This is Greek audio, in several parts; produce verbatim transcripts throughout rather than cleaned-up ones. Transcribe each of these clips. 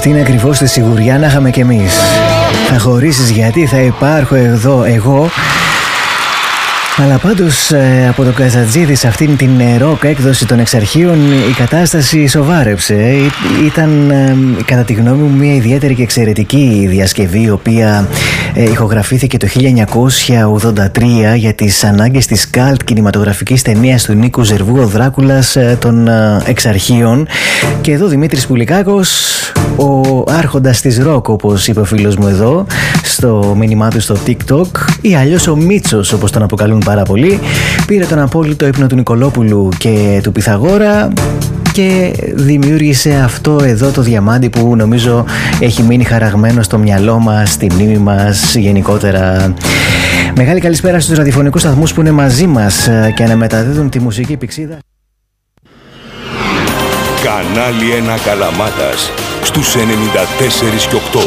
Αυτή είναι ακριβώς τη σιγουριά να είχαμε κι εμείς. Θα χωρίσεις γιατί θα υπάρχω εδώ εγώ. Αλλά πάντως από το Καζατζίδη σε αυτήν την ροκ έκδοση των Εξαρχείων η κατάσταση σοβάρεψε. Ήταν κατά τη γνώμη μου μια ιδιαίτερη και εξαιρετική διασκευή, η οποία ηχογραφήθηκε το χίλια εννιακόσια ογδόντα τρία για τις ανάγκες της καλτ κινηματογραφικής ταινίας του Νίκου Ζερβού, ο Δράκουλας των Εξαρχείων. Και εδώ Δημήτρης Πουλικάκος, ο άρχοντας της ροκ, όπως είπε ο φίλος μου εδώ στο μήνυμά του στο TikTok, ή αλλιώς ο Μίτσος όπως τον αποκαλούν πάρα πολύ, πήρε τον απόλυτο ύπνο του Νικολόπουλου και του Πυθαγόρα και δημιούργησε αυτό εδώ το διαμάντι που νομίζω έχει μείνει χαραγμένο στο μυαλό μας, στη μνήμη μας γενικότερα. Μεγάλη καλησπέρα στους ραδιοφωνικούς σταθμούς που είναι μαζί μας και αναμεταδίδουν τη μουσική πυξίδα. Κανάλι ένα Καλαμάτας στους ενενήντα τέσσερα και οκτώ.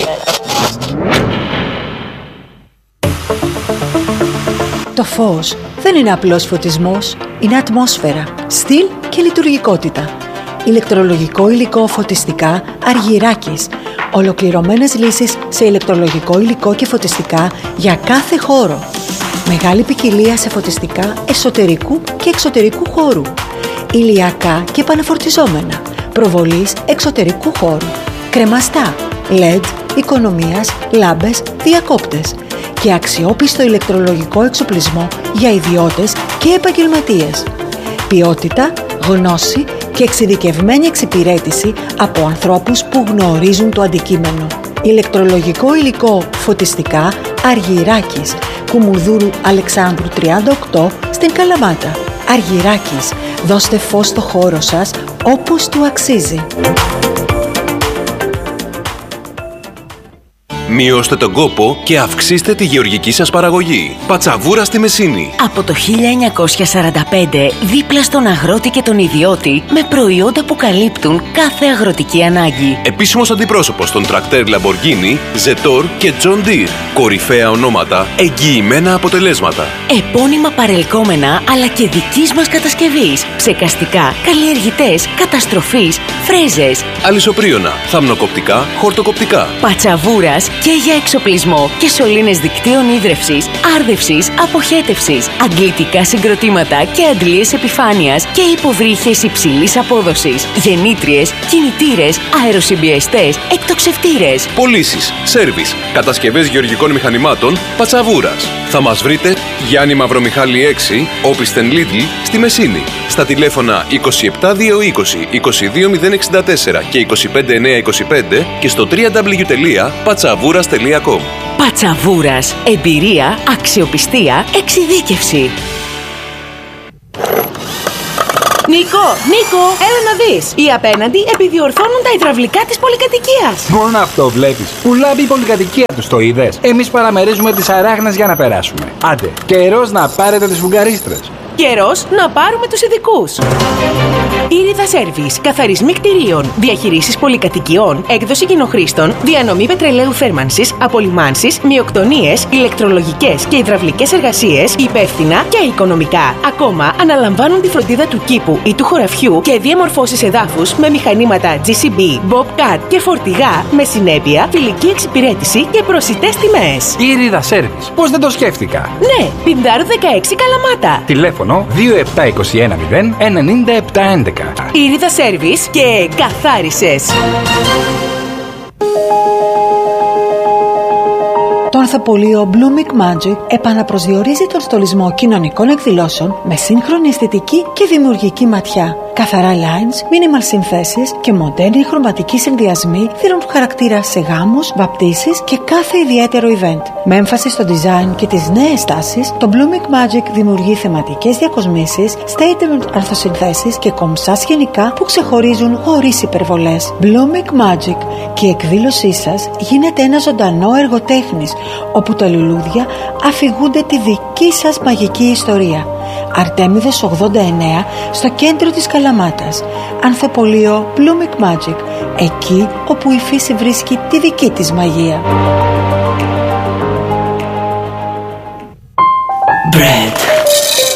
Το φως δεν είναι απλός φωτισμός, είναι ατμόσφαιρα, στυλ και λειτουργικότητα. Ηλεκτρολογικό υλικό φωτιστικά Αργυράκης. Ολοκληρωμένες λύσεις σε ηλεκτρολογικό υλικό και φωτιστικά για κάθε χώρο. Μεγάλη ποικιλία σε φωτιστικά εσωτερικού και εξωτερικού χώρου. Ηλιακά και επαναφορτιζόμενα. Προβολής εξωτερικού χώρου. Κρεμαστά, ελ ι ντι, οικονομίας, λάμπες, διακόπτες. Και αξιόπιστο ηλεκτρολογικό εξοπλισμό για ιδιώτες και επαγγελματίες. Ποιότητα, γνώση και εξειδικευμένη εξυπηρέτηση από ανθρώπους που γνωρίζουν το αντικείμενο. Ηλεκτρολογικό υλικό φωτιστικά Αργυράκης, Κουμουνδούρου Αλεξάνδρου τριάντα οκτώ στην Καλαμάτα. Αργυράκης, δώστε φως στο χώρο σας όπως του αξίζει. Μειώστε τον κόπο και αυξήστε τη γεωργική σας παραγωγή. Πατσαβούρα στη Μεσίνη. Από το χίλια εννιακόσια σαράντα πέντε, δίπλα στον αγρότη και τον ιδιώτη, με προϊόντα που καλύπτουν κάθε αγροτική ανάγκη. Επίσημος αντιπρόσωπος των τρακτέρ Lamborghini, Zetor και John Deere. Κορυφαία ονόματα, εγγυημένα αποτελέσματα. Επώνυμα παρελκόμενα αλλά και δικής μας κατασκευής. Ψεκαστικά, καλλιεργητές, καταστροφής, φρέζες. Αλυσοπρίωνα, θαμνοκοπτικά, χορτοκοπτικά. Πατσαβούρας και για εξοπλισμό και σωλήνες δικτύων ίδρευσης, άρδευσης, αποχέτευσης, αντλητικά συγκροτήματα και αντλίες επιφάνειας και υποβρύχες υψηλής απόδοσης, γεννήτριες, κινητήρες, αεροσυμπιεστές, εκτοξευτήρες. Πωλήσεις, σέρβις, κατασκευές γεωργικών μηχανημάτων, Πατσαβούρας. Θα μας βρείτε Γιάννη Μαυρομιχάλη έξι, Όπισθεν Λίδλ, στη Μεσίνη. Στα τηλέφωνα είκοσι επτά διακόσια είκοσι, είκοσι δύο μηδέν εξήντα τέσσερα και είκοσι πέντε εννιακόσια είκοσι πέντε και στο double-u double-u double-u τελεία πατσαβούρας τελεία com. Πατσαβούρας. Εμπειρία, αξιοπιστία, εξειδίκευση. Νίκο, Νίκο, έλα να δεις. Οι απέναντι επιδιορθώνουν τα υδραυλικά της πολυκατοικίας. Μόνο αυτό βλέπεις. Που λάμπει η πολυκατοικία τους, το είδες. Εμείς παραμερίζουμε τις αράχνες για να περάσουμε. Άντε, καιρός να πάρετε τις φουγγαρίστρες. Καιρός να πάρουμε τους ειδικούς. Ήριδα Σέρβις, καθαρισμοί κτηρίων, διαχειρήσεις πολυκατοικιών, έκδοση κοινοχρήστων, διανομή πετρελαίου θέρμανσης, απολυμάνσεις, μειοκτονίες, ηλεκτρολογικές και υδραυλικές εργασίες, υπεύθυνα και οικονομικά. Ακόμα αναλαμβάνουν τη φροντίδα του κήπου ή του χωραφιού και διαμορφώσεις εδάφους με μηχανήματα τζι σι μπι, Bobcat και φορτηγά με συνέπεια, φιλική εξυπηρέτηση και προσιτές τιμές. Ήριδα Σέρβις, πώς δεν το σκέφτηκα. Ναι, Πινδάρου δεκαέξι Καλαμάτα. Τηλέφωνο δύο επτά δύο ένα μηδέν εννιά επτά έντεκα. Ήριδα Σέρβις και καθάρισες. Το ανθοπολείο Blooming Magic επαναπροσδιορίζει τον στολισμό κοινωνικών εκδηλώσεων με σύγχρονη αισθητική και δημιουργική ματιά. Καθαρά lines, minimal συνθέσεις και μοντέρνοι χρωματικοί συνδυασμοί δίνουν χαρακτήρα σε γάμους, βαπτίσεις και κάθε ιδιαίτερο event. Με έμφαση στο design και τις νέες τάσεις, το Blooming Magic δημιουργεί θεματικές διακοσμήσεις, statement αρθοσυνθέσεις και κομψά σκηνικά που ξεχωρίζουν χωρίς υπερβολές. Blooming Magic, και η εκδήλωσή σας γίνεται ένα ζωντανό έργο τέχνης, όπου τα λουλούδια αφηγούνται τη δική σας μαγική ιστορία. Αρτέμιδος ογδόντα εννέα, στο κέντρο της Καλαμάτας. Ανθοπολείο Blooming Magic, εκεί όπου η φύση βρίσκει τη δική της μαγεία. Bread.